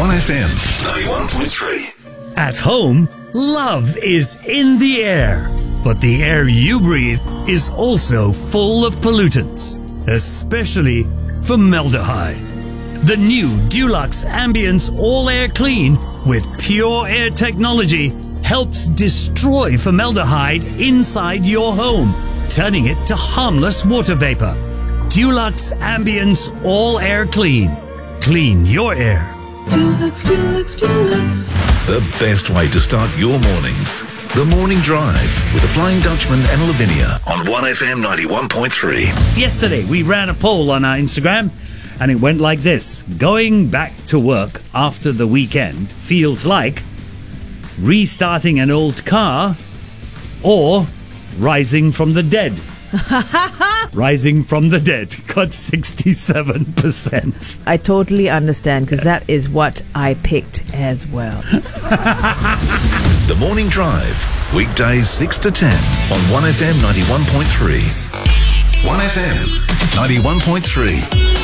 1FM 91.3. At home, love is in the air. But the air you breathe is also full of pollutants, especially formaldehyde. The new Dulux Ambience All Air Clean with pure air technology helps destroy formaldehyde inside your home, turning it to harmless water vapor. Dulux Ambience All Air Clean. Clean your air. Dulux, Dulux, Dulux. The best way to start your mornings. The Morning Drive with the Flying Dutchman and Lavinia on 1FM 91.3. Yesterday, we ran a poll on our Instagram, and it went like this. Going back to work after the weekend feels like restarting an old car or rising from the dead. Rising from the dead got 67%. I totally understand, because that is what I picked as well. The Morning Drive, weekdays 6 to 10 on 1FM 91.3. 1FM 91.3.